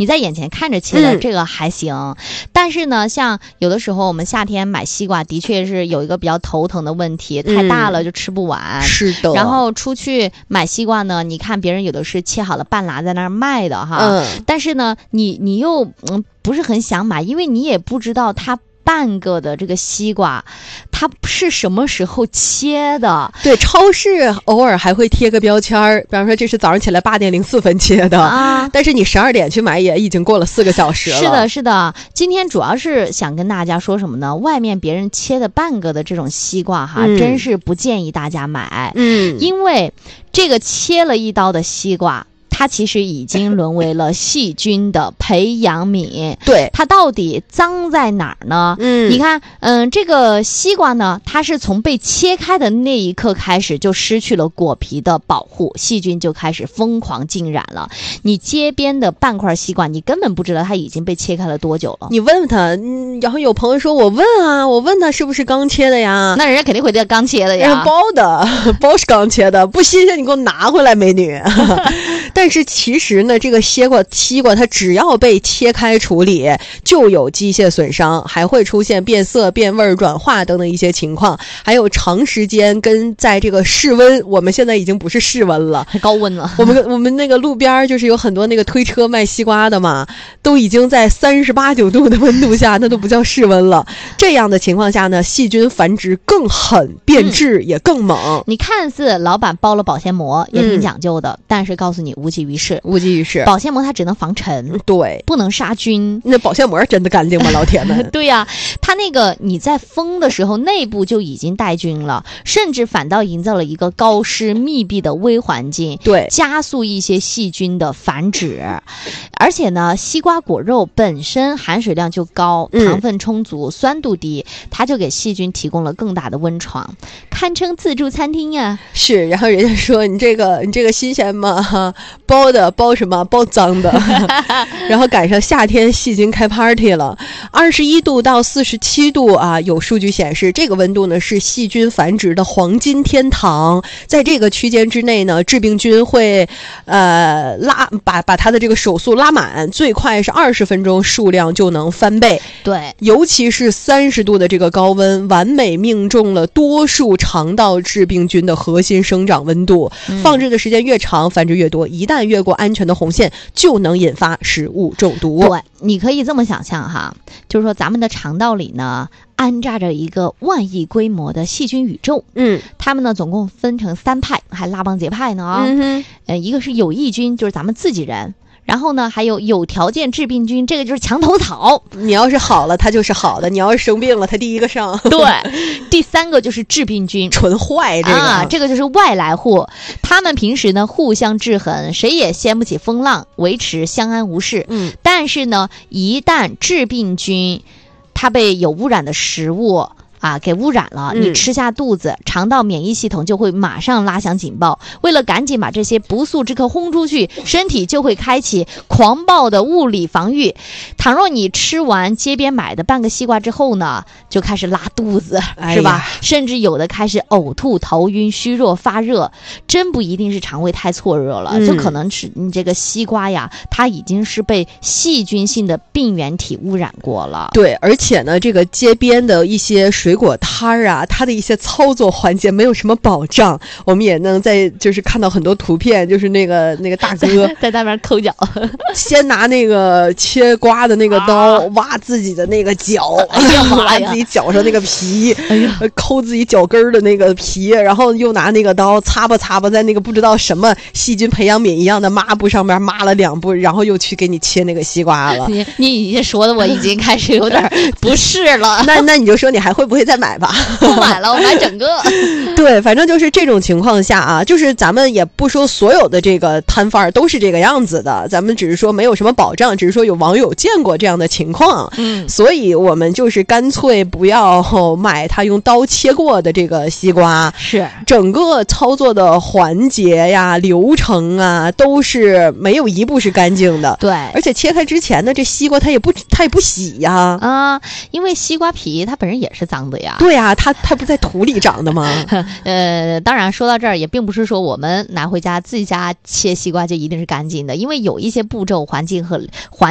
你在眼前看着切的这个还行，但是呢，像有的时候我们夏天买西瓜的确是有一个比较头疼的问题，太大了就吃不完。 是的。 然后出去买西瓜呢，你看别人有的是切好了半拉在那儿卖的哈，但是呢，你又不是很想买，因为你也不知道它半个的这个西瓜它是什么时候切的。 对，超市偶尔还会贴个标签，比方说这是早上起来8点04分切的啊，但是你12点去买也已经过了4个小时了。 是的，是的。今天主要是想跟大家说什么呢？外面别人切的半个的这种西瓜哈，真是不建议大家买。因为这个切了一刀的西瓜，它其实已经沦为了细菌的培养皿。 对， 它到底脏在哪儿呢？你看，这个西瓜呢，它是从被切开的那一刻开始就失去了果皮的保护，细菌就开始疯狂浸染了。你街边的半块西瓜，你根本不知道它已经被切开了多久了。 你问他，然后有朋友说我问他是不是刚切的呀？ 那人家肯定会在刚切的呀， 包是刚切的，不新鲜你给我拿回来，美女。但是其实呢，这个西瓜它只要被切开处理，就有机械损伤，还会出现变色、变味、软化等等一些情况，还有长时间跟在这个室温，我们现在已经不是室温了， 高温了。 我们那个路边就是有很多那个推车卖西瓜的嘛，都已经在38、9度的温度下，那都不叫室温了。这样的情况下呢，细菌繁殖更狠，变质也更猛。 你看似老板包了保鲜膜，也挺讲究的，但是告诉你无济于事。保鲜膜它只能防尘， 对， 不能杀菌。 那保鲜膜真的干净吗？老铁们。 对呀，它那个你在封的时候，内部就已经带菌了，甚至反倒营造了一个高湿密闭的微环境， 对， 加速一些细菌的繁殖。而且呢，西瓜果肉本身含水量就高，糖分充足，酸度低，它就给细菌提供了更大的温床，堪称自助餐厅呀。 是，然后人家说你这个新鲜吗？包什么？包脏的。然后赶上夏天细菌开 party 了，21度到47度啊，有数据显示这个温度呢是细菌繁殖的黄金天堂。在这个区间之内呢，致病菌会把它的这个手速拉满，最快是20分钟数量就能翻倍。 对， 尤其是30度的这个高温，完美命中了多数肠道致病菌的核心生长温度。放置的时间越长，繁殖越多，一旦越过安全的红线，就能引发食物中毒。 对，你可以这么想象哈，就是说咱们的肠道里呢安扎着一个万亿规模的细菌宇宙。它们呢总共分成3派，还拉帮结派呢啊。一个是有益菌，就是咱们自己人。然后呢，还有条件致病菌，这个就是墙头草。 你要是好了，它就是好的；你要是生病了，它第一个上。 对，第3个就是致病菌， 纯坏这个这个就是外来户。他们平时呢互相制衡，谁也掀不起风浪，维持相安无事。但是呢，一旦致病菌它被有污染的食物给污染了，你吃下肚子，肠道免疫系统就会马上拉响警报。为了赶紧把这些不速之客轰出去，身体就会开启狂暴的物理防御。倘若你吃完街边买的半个西瓜之后呢，就开始拉肚子，是吧？甚至有的开始呕吐、头晕、虚弱、发热，真不一定是肠胃太错热了，就可能是你这个西瓜呀，它已经是被细菌性的病原体污染过了。 对，而且呢，这个街边的一些水果摊儿啊，它的一些操作环节没有什么保障。我们也能就是看到很多图片，就是那个大哥在那边抠脚， 先拿那个切瓜的那个刀挖自己的那个脚，挖自己脚上那个皮，抠自己脚跟的那个皮，然后又拿那个刀擦吧在那个不知道什么细菌培养皿一样的抹布上面抹了2步，然后又去给你切那个西瓜了。 你已经说的我已经开始有点不适了。 那你就说你还会不会再买吧？ 不买了，我买整个。 对，反正就是这种情况下啊，就是咱们也不说所有的这个摊贩都是这个样子的，咱们只是说没有什么保障，只是说有网友见过这样的情况。所以我们就是干脆不要买他用刀切过的这个西瓜。 是， 整个操作的环节呀、流程啊，都是没有一步是干净的。 对， 而且切开之前呢，这西瓜它也不洗呀。 因为西瓜皮它本身也是脏的呀。 对呀，它不在土里长的吗？ 当然说到这儿，也并不是说我们拿回家自己家切西瓜就一定是干净的，因为有一些步骤、环境和